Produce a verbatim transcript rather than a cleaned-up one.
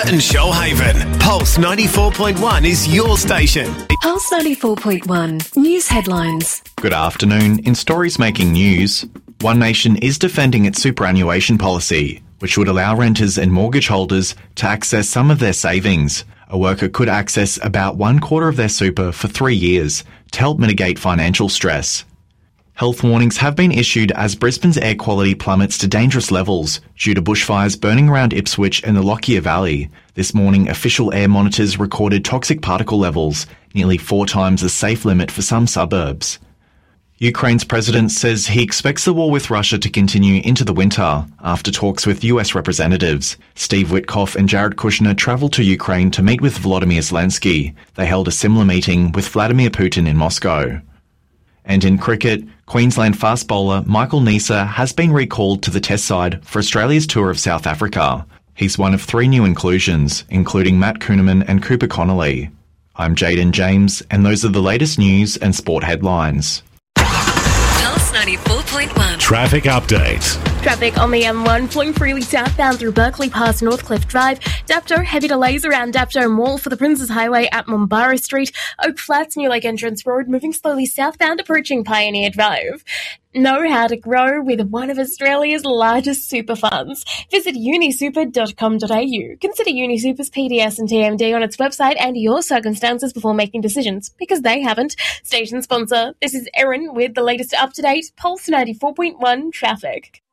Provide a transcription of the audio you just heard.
and Shoalhaven. Pulse ninety-four point one is your station. Pulse ninety-four point one News headlines. Good afternoon. In stories making news, One Nation is defending its superannuation policy, which would allow renters and mortgage holders to access some of their savings. A worker could access about one quarter of their super for three years to help mitigate financial stress. Health warnings have been issued as Brisbane's air quality plummets to dangerous levels due to bushfires burning around Ipswich and the Lockyer Valley. This morning, official air monitors recorded toxic particle levels, nearly four times the safe limit for some suburbs. Ukraine's president says he expects the war with Russia to continue into the winter after talks with U S representatives. Steve Witkoff and Jared Kushner travelled to Ukraine to meet with Volodymyr Zelensky. They held a similar meeting with Vladimir Putin in Moscow. And in cricket, Queensland fast bowler Michael Neser has been recalled to the Test side for Australia's tour of South Africa. He's one of three new inclusions, including Matt Kuhneman and Cooper Connolly. I'm Jaden James, and those are the latest news and sport headlines. Pulse ninety-four point one. Traffic update. Traffic on the M one flowing freely southbound through Berkeley past Northcliffe Drive. Dapto, heavy delays around Dapto Mall for the Princes Highway at Mumbara Street. Oak Flats, New Lake Entrance Road, moving slowly southbound approaching Pioneer Drive. Know how to grow with one of Australia's largest super funds. Visit unisuper dot com dot a u. Consider UniSuper's P D S and T M D on its website and your circumstances before making decisions, because they haven't. Station sponsor. This is Erin with the latest up-to-date Pulse ninety-four point one traffic.